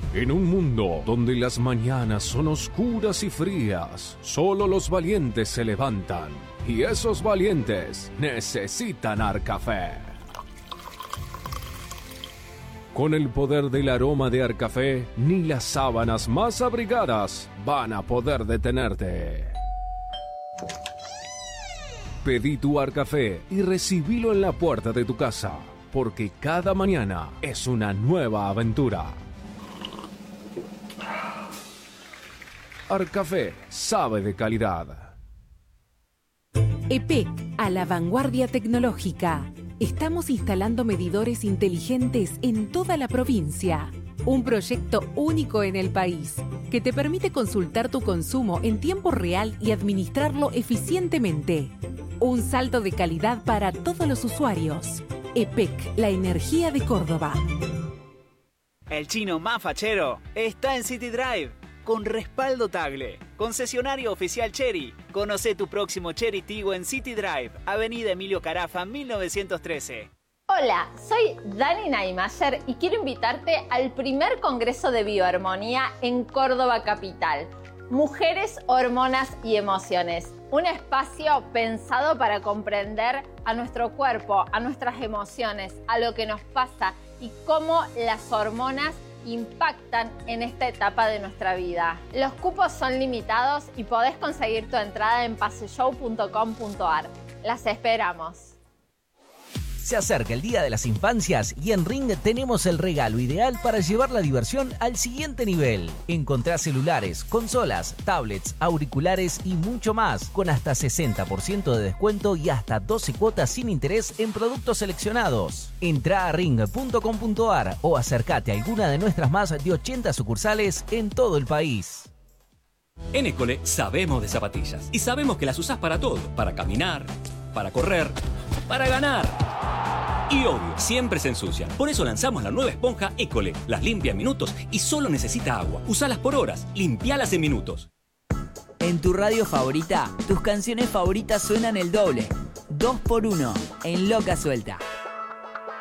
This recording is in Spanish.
En un mundo donde las mañanas son oscuras y frías, solo los valientes se levantan. Y esos valientes necesitan Arcafé. Con el poder del aroma de Arcafé, ni las sábanas más abrigadas van a poder detenerte. Pedí tu Arcafé y recibilo en la puerta de tu casa, porque cada mañana es una nueva aventura. Arcafé sabe de calidad. EPEC, a la vanguardia tecnológica. Estamos instalando medidores inteligentes en toda la provincia. Un proyecto único en el país, que te permite consultar tu consumo en tiempo real y administrarlo eficientemente. Un salto de calidad para todos los usuarios. EPEC, la energía de Córdoba. El chino más fachero está en City Drive, con respaldo Tagle. Concesionario oficial Chery. Conoce tu próximo Chery Tiggo en City Drive, Avenida Emilio Carafa, 1913. Hola, soy Dani Naimayer y quiero invitarte al primer Congreso de Bioarmonía en Córdoba Capital. Mujeres, hormonas y emociones. Un espacio pensado para comprender a nuestro cuerpo, a nuestras emociones, a lo que nos pasa y cómo las hormonas impactan en esta etapa de nuestra vida. Los cupos son limitados y podés conseguir tu entrada en paseshow.com.ar. Las esperamos. Se acerca el Día de las Infancias y en Ring tenemos el regalo ideal para llevar la diversión al siguiente nivel. Encontrá celulares, consolas, tablets, auriculares y mucho más, con hasta 60% de descuento y hasta 12 cuotas sin interés en productos seleccionados. Entrá a ring.com.ar o acércate a alguna de nuestras más de 80 sucursales en todo el país. En École sabemos de zapatillas y sabemos que las usás para todo, para caminar, para correr, para ganar. Y obvio, siempre se ensucian. Por eso lanzamos la nueva esponja École. Las limpia en minutos y solo necesita agua. Usalas por horas, limpialas en minutos. En tu radio favorita, tus canciones favoritas suenan el doble. 2x1 en Loca Suelta.